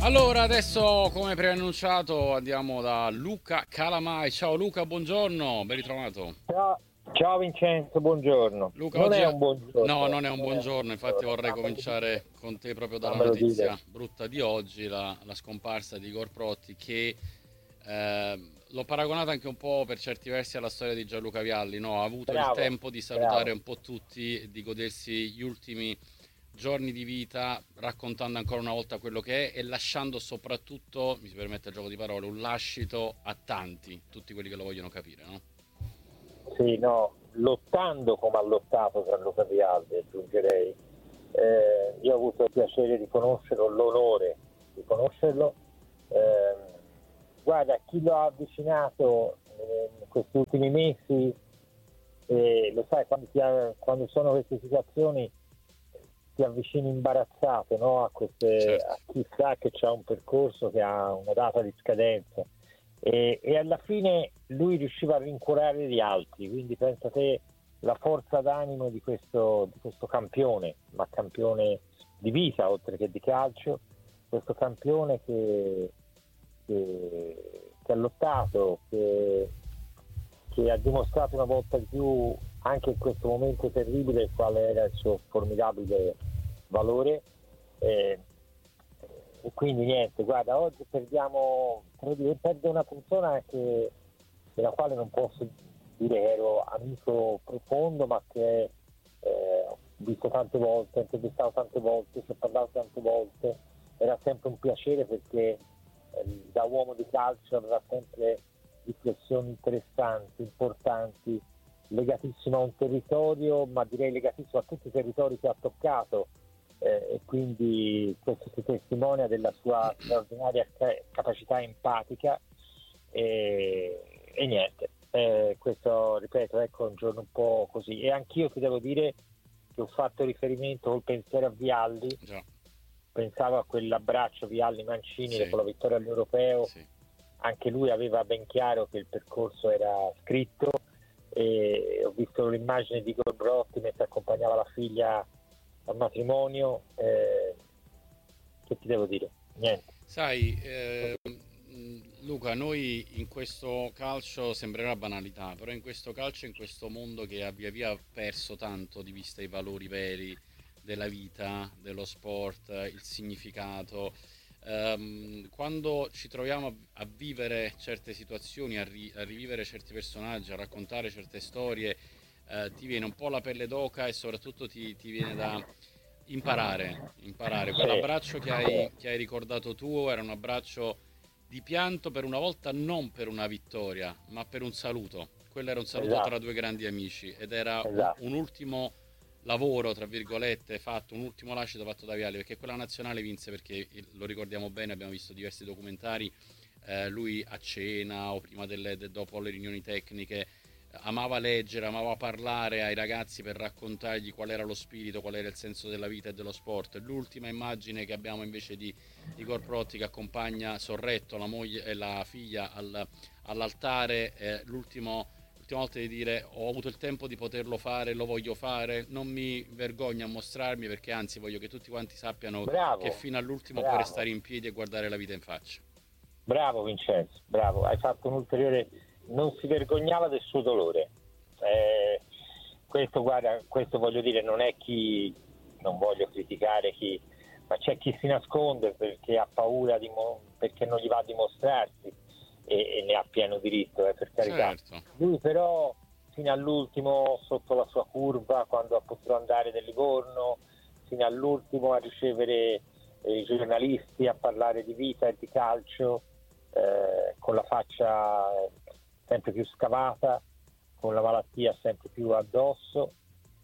Allora, adesso come preannunciato andiamo da Luca Calamai. Ciao Luca, buongiorno, ben ritrovato. Ciao, ciao Vincenzo, buongiorno. Luca, Non oggi... è un No, buongiorno, non è un non è un buongiorno, infatti buongiorno, vorrei cominciare con te proprio dalla fammelo notizia dire. brutta di oggi, la scomparsa di Igor Protti, che l'ho paragonata anche un po' per certi versi alla storia di Gianluca Vialli, no? Ha avuto il Bravo, tempo di salutare bravo. un po' tutti, di godersi gli ultimi giorni di vita, raccontando ancora una volta quello che è e lasciando soprattutto, mi si permette il gioco di parole, un lascito a tanti, tutti quelli che lo vogliono capire, no? Sì, no, lottando come ha lottato Gianluca Vialli, aggiungerei. Io ho avuto il piacere di conoscerlo, l'onore di conoscerlo. Eh, guarda, chi lo ha avvicinato in questi ultimi mesi, lo sai, quando sono queste situazioni ti avvicini imbarazzato, no? Certo. A chi sa che c'è un percorso che ha una data di scadenza e alla fine lui riusciva a rincuorare gli altri, quindi pensa te la forza d'animo di questo campione, ma campione di vita oltre che di calcio, questo campione che ha lottato, che ha dimostrato una volta di più anche in questo momento terribile qual era il suo formidabile valore. Eh, e quindi niente, guarda, oggi perde una persona della quale non posso dire che ero amico profondo, ma che ho visto tante volte, ho intervistato tante volte, ci ho parlato tante volte, era sempre un piacere perché da uomo di calcio aveva sempre riflessioni interessanti, importanti, legatissimo a un territorio, ma direi legatissimo a tutti i territori che ha toccato, e quindi questo si testimonia della sua straordinaria capacità empatica e niente. Questo ripeto, ecco, un giorno un po' così. E anch'io ti devo dire che ho fatto riferimento col pensiero a Vialli, Già, pensavo a quell'abbraccio Vialli-Mancini sì, dopo la vittoria all'Europeo, sì. anche lui aveva ben chiaro che il percorso era scritto e ho visto l'immagine di Igor Brotti mentre accompagnava la figlia al matrimonio, che ti devo dire? Niente. Sai, Luca, noi in questo calcio sembrerà banalità, però in questo calcio, in questo mondo che ha via via perso tanto di vista i valori veri della vita, dello sport, il significato, quando ci troviamo a vivere certe situazioni, a rivivere certi personaggi, a raccontare certe storie, ti viene un po' la pelle d'oca e soprattutto ti viene da imparare. Sì, Quell'abbraccio che hai ricordato tu era un abbraccio di pianto per una volta, non per una vittoria, ma per un saluto. Quello era un saluto tra esatto, due grandi amici ed era esatto. un ultimo lavoro, tra virgolette, fatto, un ultimo lascito fatto da Vialli, perché quella nazionale vinse perché lo ricordiamo bene, abbiamo visto diversi documentari, lui a cena o prima dopo le riunioni tecniche amava leggere, amava parlare ai ragazzi per raccontargli qual era lo spirito, qual era il senso della vita e dello sport. L'ultima immagine che abbiamo invece di Igor Protti che accompagna Sorretto, la moglie e la figlia all'altare, l'ultima volta di dire ho avuto il tempo di poterlo fare, lo voglio fare, non mi vergogno a mostrarmi perché anzi voglio che tutti quanti sappiano che Bravo, fino all'ultimo puoi bravo, restare in piedi e guardare la vita in faccia. bravo Vincenzo, bravo. Hai fatto un ulteriore. Non si vergognava del suo dolore. Eh, questo, guarda, questo voglio dire, non è chi, non voglio criticare chi, ma c'è chi si nasconde perché ha paura perché non gli va a dimostrarsi e ne ha pieno diritto, per carità. Certo, Lui però fino all'ultimo sotto la sua curva, quando ha potuto andare nel Livorno, fino all'ultimo a ricevere i giornalisti, a parlare di vita e di calcio, con la faccia sempre più scavata, con la malattia sempre più addosso.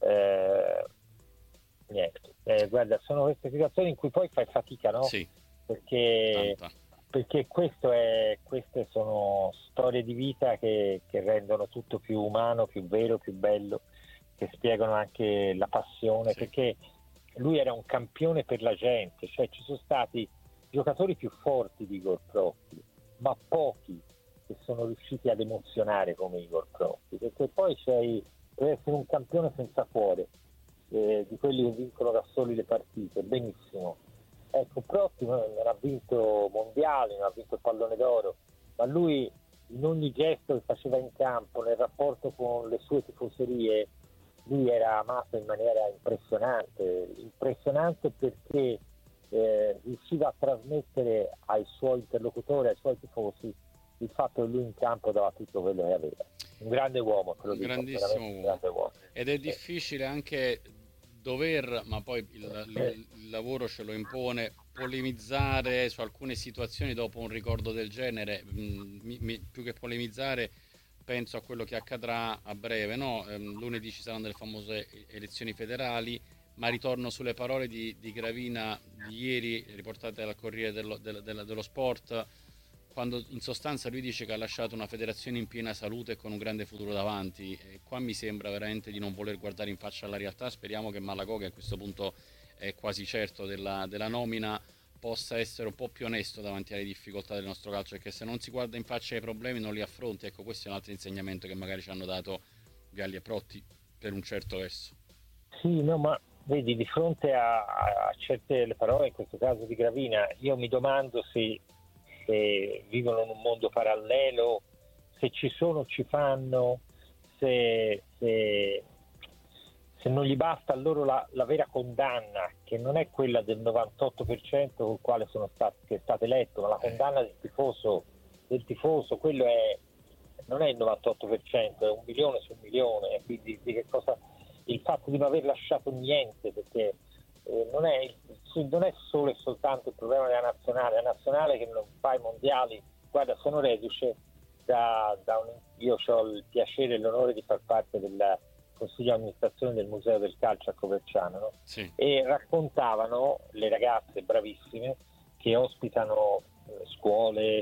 eh, Niente. Guarda, sono queste situazioni in cui poi fai fatica, no? sì, Perché, tanta. perché queste sono storie di vita che rendono tutto più umano, più vero, più bello, che spiegano anche la passione, Sì, perché lui era un campione per la gente, cioè ci sono stati giocatori più forti di Igor Protti, ma pochi che sono riusciti ad emozionare come Igor Protti, perché poi deve essere un campione senza cuore, di quelli che vincono da soli le partite, benissimo. Ecco, Protti non ha vinto mondiali, non ha vinto il pallone d'oro, ma lui in ogni gesto che faceva in campo, nel rapporto con le sue tifoserie, lui era amato in maniera impressionante perché riusciva a trasmettere ai suoi interlocutori, ai suoi tifosi, il fatto che lui in campo dava tutto quello che aveva. Un grande uomo, te lo Un dico, grandissimo veramente un uomo. grande uomo. Ed è difficile anche dover, ma poi il lavoro ce lo impone, polemizzare su alcune situazioni dopo un ricordo del genere. Più che polemizzare, penso a quello che accadrà a breve, no? Lunedì ci saranno le famose elezioni federali, ma ritorno sulle parole di Gravina di ieri, riportate dal Corriere dello Sport, quando in sostanza lui dice che ha lasciato una federazione in piena salute e con un grande futuro davanti. E qua mi sembra veramente di non voler guardare in faccia alla realtà. Speriamo che Malagò, che a questo punto è quasi certo della nomina, possa essere un po' più onesto davanti alle difficoltà del nostro calcio, perché se non si guarda in faccia ai problemi non li affronti. Ecco, questo è un altro insegnamento che magari ci hanno dato Vialli e Protti per un certo verso. Sì, no, ma vedi, di fronte a certe le parole, in questo caso di Gravina, io mi domando se vivono in un mondo parallelo, se ci sono, ci fanno, se non gli basta a loro la vera condanna, che non è quella del 98% col quale che è stato eletto, ma la condanna del tifoso, quello non è il 98%, è 1 milione su 1 milione, quindi di che cosa, il fatto di non aver lasciato niente, perché non è solo e soltanto il problema della nazionale, la nazionale che non fa i mondiali. Guarda, sono reduce io ho il piacere e l'onore di far parte del consiglio di amministrazione del Museo del Calcio a Coverciano, no? Sì. E raccontavano le ragazze bravissime che ospitano scuole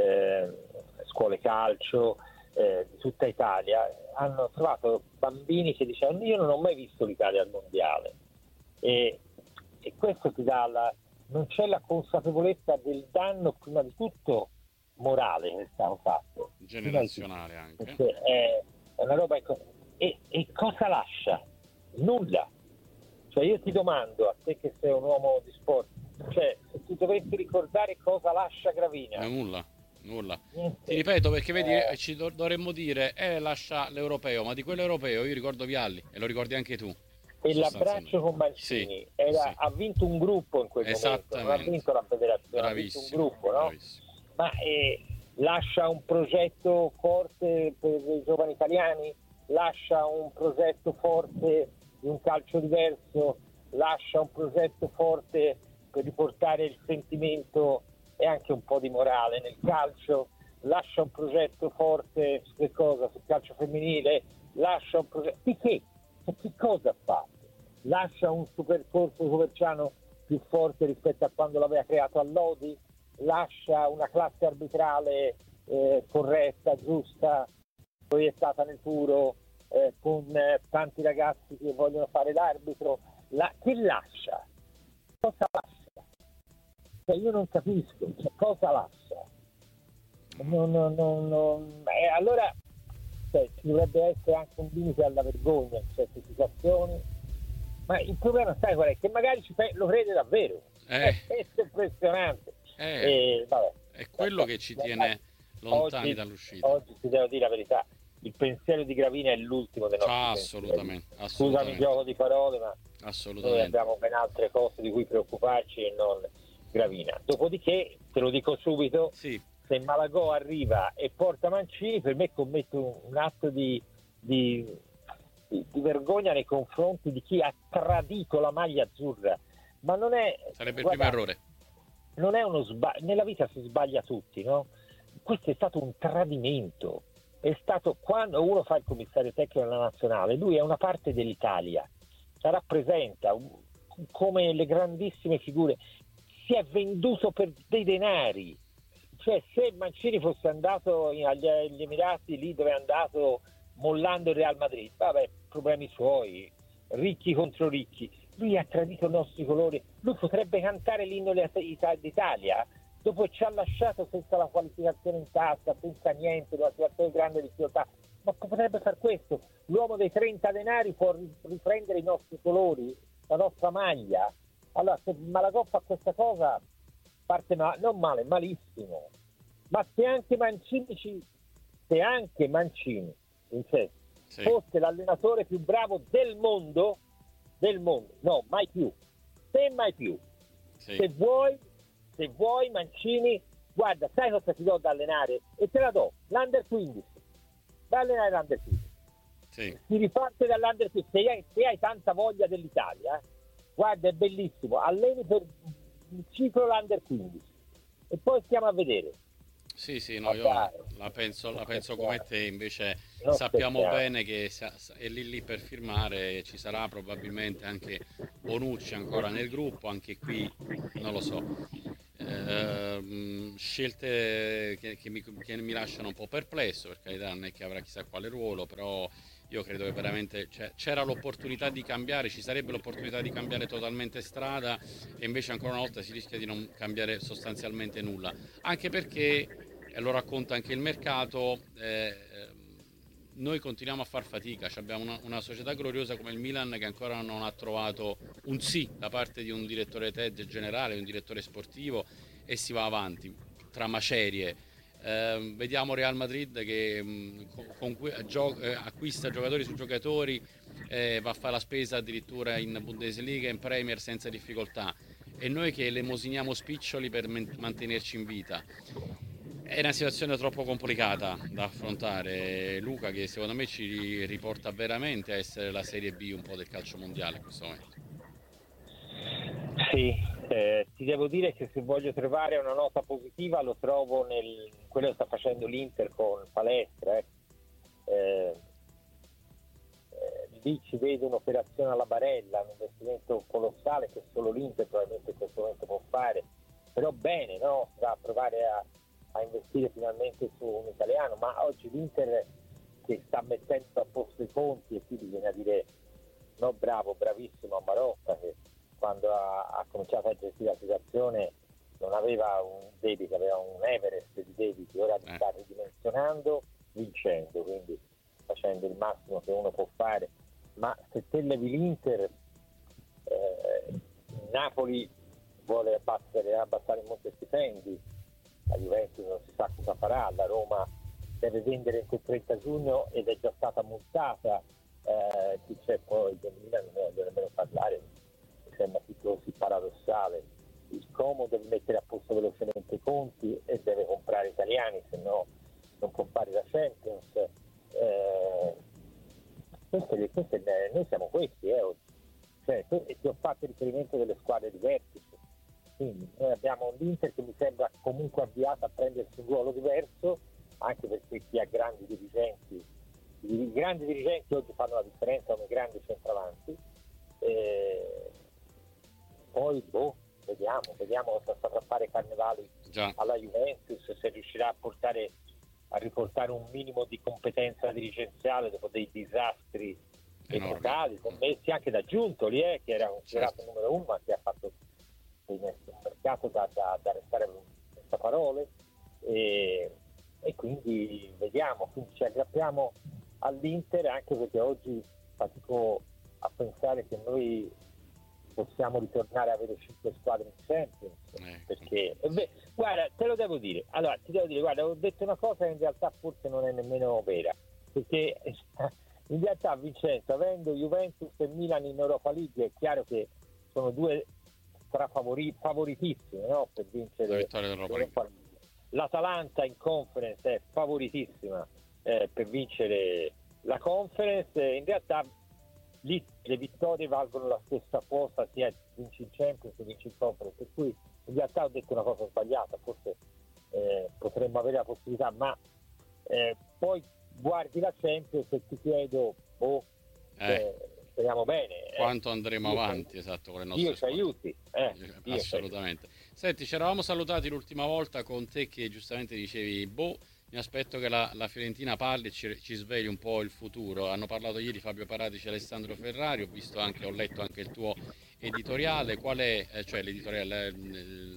calcio di tutta Italia, hanno trovato bambini che dicevano: io non ho mai visto l'Italia al mondiale, e questo ti dà non c'è la consapevolezza del danno, prima di tutto morale, che è stato fatto, Generazionale anche. perché è una roba e cosa lascia? Nulla. Cioè, io ti domando, a te che sei un uomo di sport, cioè, se tu dovessi ricordare cosa lascia Gravina, Nulla. niente. Ti ripeto, perché vedi, ci dovremmo dire lascia l'europeo, ma di quell'europeo io ricordo Vialli e lo ricordi anche tu. E l'abbraccio con Mancini ha vinto un gruppo in quel momento, non ha vinto la federazione, bravissimo, ha vinto un gruppo, no? Bravissimo. Ma lascia un progetto forte per i giovani italiani, lascia un progetto forte di un calcio diverso, lascia un progetto forte per riportare il sentimento e anche un po' di morale nel calcio, lascia un progetto forte su che cosa? Sul calcio femminile, lascia un progetto di che? Che cosa ha fatto? Lascia un suo percorso coverciano più forte rispetto a quando l'aveva creato a Lodi, lascia una classe arbitrale corretta, giusta, proiettata nel puro, con tanti ragazzi che vogliono fare l'arbitro. Che lascia? Cosa lascia? Cioè, io non capisco, cosa lascia? Allora ci dovrebbe essere anche un limite alla vergogna in certe situazioni, ma il problema, sai qual è? Che magari lo crede davvero. È impressionante. È quello che ci tiene lontani dall'uscita. Oggi ti devo dire la verità, il pensiero di Gravina è l'ultimo dei nostri assolutamente. Scusami il gioco di parole, ma noi abbiamo ben altre cose di cui preoccuparci e non Gravina. Dopodiché, te lo dico subito, sì, se Malagò arriva e porta Mancini, per me commette un atto di vergogna nei confronti di chi ha tradito la maglia azzurra. Ma non è, sarebbe il primo errore. Non è uno sbaglio, nella vita si sbaglia tutti, no? Questo è stato un tradimento. È stato, quando uno fa il commissario tecnico della nazionale, lui è una parte dell'Italia, la rappresenta come le grandissime figure, si è venduto per dei denari. Cioè, se Mancini fosse andato agli Emirati, lì dove è andato mollando il Real Madrid, vabbè, problemi suoi, ricchi contro ricchi. Lui ha tradito i nostri colori, lui potrebbe cantare l'inno d'Italia, dopo che ci ha lasciato senza la qualificazione in tasca, senza niente, una situazione di grande difficoltà, ma potrebbe far questo. L'uomo dei 30 denari può riprendere i nostri colori, la nostra maglia, Allora, se Malagò fa questa cosa, parte non male, malissimo. Ma se anche Mancini in sé Sì, fosse l'allenatore più bravo del mondo, no, mai più, se mai più. sì, Se vuoi Mancini, guarda, sai cosa ti do da allenare? E te la do, l'Under 15. Da allenare l'Under 15. sì. Si riparte dall'Under 15. Se hai tanta voglia dell'Italia, guarda, è bellissimo. Alleni per il ciclo l'Under 15. E poi stiamo a vedere. Sì, sì, no, Ma io dai, la non penso come scherziamo. te, invece Non sappiamo scherziamo. bene che è lì lì per firmare, ci sarà probabilmente anche Bonucci ancora nel gruppo, anche qui non lo so. Scelte che mi lasciano un po' perplesso, per carità, non è che avrà chissà quale ruolo, però io credo che veramente c'era l'opportunità di cambiare, ci sarebbe l'opportunità di cambiare totalmente strada e invece ancora una volta si rischia di non cambiare sostanzialmente nulla. Anche perché, e lo racconta anche il mercato, noi continuiamo a far fatica. Abbiamo una società gloriosa come il Milan che ancora non ha trovato un sì da parte di un direttore generale, di un direttore sportivo e si va avanti tra macerie. Vediamo Real Madrid che acquista giocatori su giocatori, va a fare la spesa addirittura in Bundesliga, in Premier senza difficoltà e noi che elemosiniamo spiccioli per mantenerci in vita. È una situazione troppo complicata da affrontare, Luca, che secondo me ci riporta veramente a essere la Serie B un po' del calcio mondiale in questo momento. Sì, ti devo dire che se voglio trovare una nota positiva lo trovo nel quello che sta facendo l'Inter con Palestra. Eh, lì ci vedo un'operazione alla Barella, un investimento colossale che solo l'Inter probabilmente in questo momento può fare, però bene, no? Va a provare a investire finalmente su un italiano, ma oggi l'Inter che sta mettendo a posto i conti e qui bisogna dire no, bravo, bravissimo a Marotta che quando ha cominciato a gestire la situazione non aveva un debito, aveva un Everest di debiti, ora li sta ridimensionando vincendo, quindi facendo il massimo che uno può fare. Ma se te levi l'Inter, Napoli vuole abbassare molti stipendi, la Juventus non si sa cosa farà, la Roma deve vendere entro il 30 giugno ed è già stata multata, chi c'è poi del Milan non ne voglio nemmeno parlare, mi sembra tutto così paradossale. Il Como deve mettere a posto velocemente i conti e deve comprare italiani, se no non può fare la Champions. Noi siamo questi oggi, cioè, ti ho fatto riferimento delle squadre diverse, quindi noi abbiamo l'Inter che mi sembra comunque avviata a prendersi un ruolo diverso, anche perché chi ha grandi dirigenti, i grandi dirigenti oggi fanno la differenza come grandi centravanti. Poi vediamo cosa saprà fare Carnevali Già, alla Juventus, se riuscirà a riportare un minimo di competenza dirigenziale dopo dei disastri enormi. epocali commessi anche da Giuntoli, che era considerato Certo. il numero uno, ma che ha fatto un mercato da restare senza parole, e quindi vediamo, quindi ci aggrappiamo all'Inter anche perché oggi fatico a pensare che noi possiamo ritornare a avere 5 squadre in Champions, perché guarda, te lo devo dire, allora ti devo dire, guarda, ho detto una cosa che in realtà forse non è nemmeno vera, perché in realtà Vincenzo, avendo Juventus e Milan in Europa League, è chiaro che sono due favoritissime, no? Per La vincere vittoria dell'Europa League. l'Europa League. L'Atalanta in conference è favoritissima per vincere la conference, in realtà lì le vittorie valgono la stessa cosa sia vinci in Champions che vinci in conference, per cui in realtà ho detto una cosa sbagliata, forse potremmo avere la possibilità, ma poi guardi la Champions e ti chiedo speriamo bene, Quanto andremo avanti, esatto, con le Dio nostre ci squadre. aiuti, Assolutamente. Senti, ci eravamo salutati l'ultima volta con te che giustamente dicevi, mi aspetto che la Fiorentina parli e ci svegli un po' il futuro. Hanno parlato ieri Fabio Paratici e Alessandro Ferrari, ho letto anche il tuo editoriale. Qual è, cioè l'editoriale,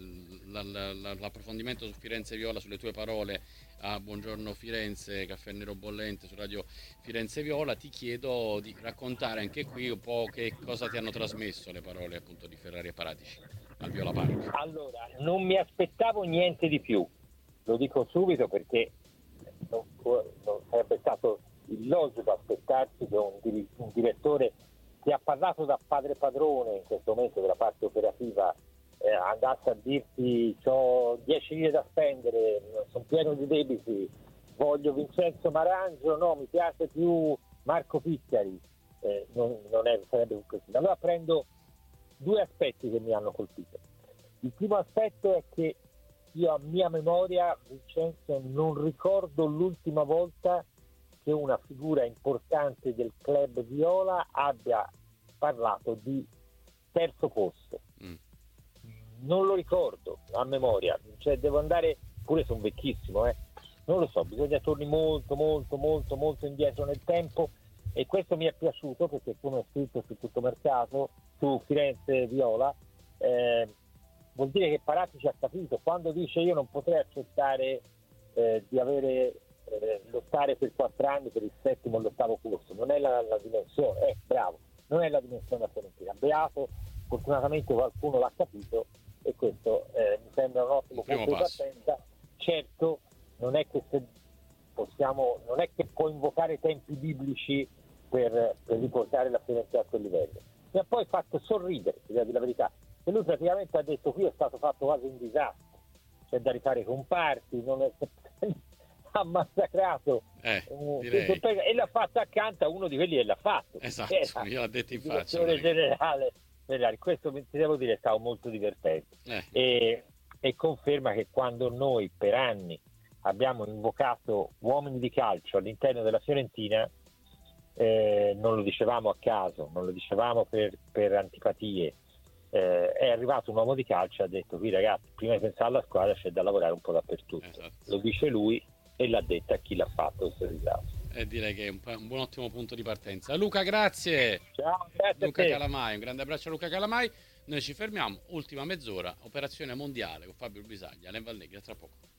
l'approfondimento su Firenze Viola, sulle tue parole a Buongiorno Firenze, Caffè Nero Bollente su Radio Firenze Viola, ti chiedo di raccontare anche qui un po' che cosa ti hanno trasmesso le parole appunto di Ferrari e Paratici al Viola Park. Allora, non mi aspettavo niente di più, lo dico subito perché non sarebbe stato illogico aspettarsi che un direttore che ha parlato da padre padrone in questo momento della parte operativa andasse a dirti ho 10 lire da spendere, sono pieno di debiti, voglio Vincenzo Marangio, no, mi piace più Marco Picchiari, sarebbe così. Allora prendo due aspetti che mi hanno colpito. Il primo aspetto è che io a mia memoria, Vincenzo, non ricordo l'ultima volta che una figura importante del club viola abbia parlato di terzo posto. Non lo ricordo a memoria, cioè devo andare, pure sono vecchissimo, non lo so, bisogna tornare molto indietro nel tempo, e questo mi è piaciuto perché, come ho scritto su Tutto Mercato, su Firenze Viola, vuol dire che Paratici ha capito quando dice io non potrei accettare di avere lottare per 4 anni per il settimo o l'ottavo posto, non è la dimensione, bravo, non è la dimensione della Fiorentina. Beato, fortunatamente qualcuno l'ha capito, e questo mi sembra un ottimo punto di partenza. Certo, non è che può invocare tempi biblici per riportare la Fiorentina a quel livello. Mi ha poi fatto sorridere, per dire la verità, e lui praticamente ha detto qui è stato fatto quasi un disastro, c'è da rifare i comparti, ha massacrato e l'ha fatto accanto a uno di quelli che l'ha fatto. Esatto, io l'ho detto in faccia. Generale Ferrari, questo ti devo dire è stato molto divertente e conferma che quando noi per anni abbiamo invocato uomini di calcio all'interno della Fiorentina, non lo dicevamo a caso, non lo dicevamo per antipatie, è arrivato un uomo di calcio e ha detto qui ragazzi, prima di pensare alla squadra c'è da lavorare un po' dappertutto. Esatto. Lo dice lui e l'ha detto a chi l'ha fatto questo disastro. E direi che è un buon ottimo punto di partenza. Luca, grazie. Ciao, grazie Luca Calamai, un grande abbraccio a Luca Calamai. Noi ci fermiamo, ultima mezz'ora, operazione mondiale con Fabio Bisaglia, Alen Valnegri, tra poco.